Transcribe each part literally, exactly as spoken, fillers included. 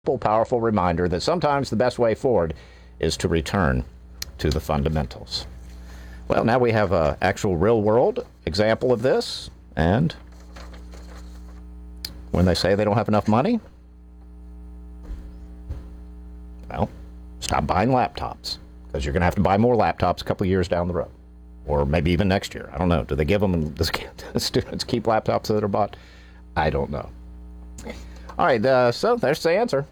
Powerful reminder that sometimes the best way forward is to return to the fundamentals. Well, now we have an actual real-world example of this, and when they say they don't have enough money, well, stop buying laptops, because you're going to have to buy more laptops a couple of years down the road, or maybe even next year. I don't know. Do they give them, does the students keep laptops that are bought? I don't know. All right, uh, so there's the answer.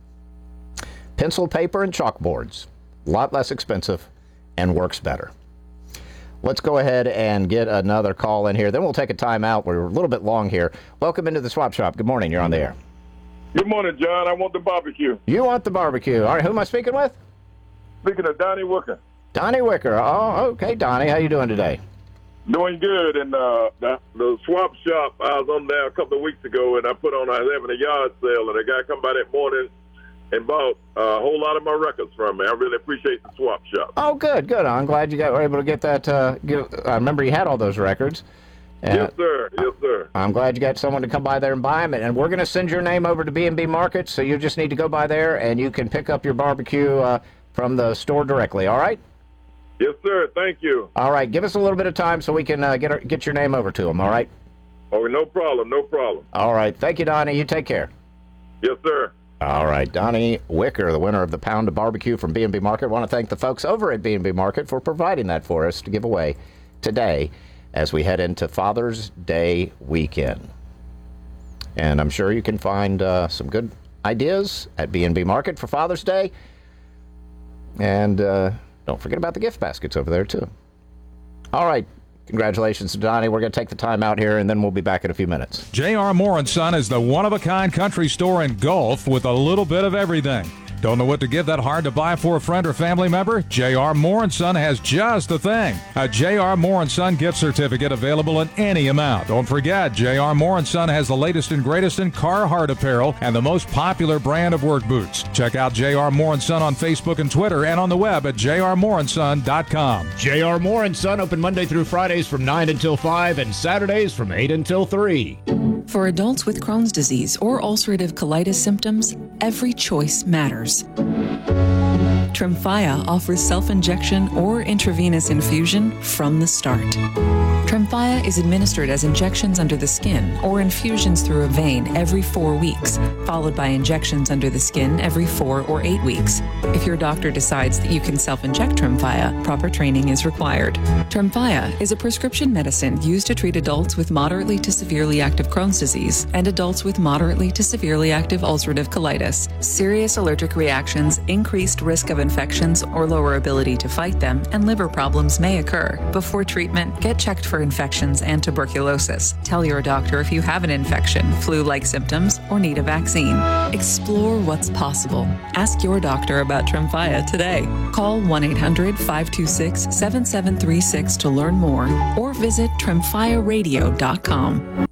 Pencil, paper, and chalkboards. A lot less expensive and works better. Let's go ahead and get another call in here. Then we'll take a time out. We're a little bit long here. Welcome into the Swap Shop. Good morning. You're on the air. Good morning, John. I want the barbecue. You want the barbecue. All right, who am I speaking with? Speaking of Donnie Wicker. Donnie Wicker. Oh, okay, Donnie. How you doing today? Doing good. And uh, the, the Swap Shop, I was on there a couple of weeks ago, and I put on, I was having a yard sale, and a guy come by that morning and bought a whole lot of my records from me. I really appreciate the Swap Shop. Oh, good, good. I'm glad you got, were able to get that. Uh, get, I remember you had all those records. Uh, yes, sir. Yes, sir. I'm glad you got someone to come by there and buy them. And we're going to send your name over to B and B Market, so you just need to go by there, and you can pick up your barbecue uh, from the store directly, all right? Yes, sir. Thank you. All right. Give us a little bit of time so we can uh, get get your name over to them, all right? Oh, no problem. No problem. All right. Thank you, Donnie. You take care. Yes, sir. All right. Donnie Wicker, the winner of the pound of barbecue from B and B Market. I want to thank the folks over at B and B Market for providing that for us to give away today as we head into Father's Day weekend. And I'm sure you can find uh, some good ideas at B and B Market for Father's Day. And uh, don't forget about the gift baskets over there, too. All right. Congratulations to Donnie. We're going to take the time out here, and then we'll be back in a few minutes. J R. Moore and Son is the one-of-a-kind country store in Gulf with a little bit of everything. Don't know what to give that hard to buy for a friend or family member? J R. Moore and Son has just the thing. A J R. Moore and Son gift certificate available in any amount. Don't forget, J R. Moore and Son has the latest and greatest in Carhartt apparel and the most popular brand of work boots. Check out J R. Moore and Son on Facebook and Twitter and on the web at j r moore and son dot com. J R. Moore and Son open Monday through Fridays from nine until five and Saturdays from eight until three. For adults with Crohn's disease or ulcerative colitis symptoms, every choice matters. Tremfya offers self-injection or intravenous infusion from the start. Tremfya is administered as injections under the skin or infusions through a vein every four weeks, followed by injections under the skin every four or eight weeks. If your doctor decides that you can self-inject Tremfya, proper training is required. Tremfya is a prescription medicine used to treat adults with moderately to severely active Crohn's disease and adults with moderately to severely active ulcerative colitis. Serious allergic reactions, increased risk of infections or lower ability to fight them, and liver problems may occur. Before treatment, get checked for infections and tuberculosis. Tell your doctor if you have an infection, flu-like symptoms, or need a vaccine. Explore what's possible. Ask your doctor about Tremfya today. Call one eight hundred five two six seven seven three six to learn more or visit tremfya radio dot com.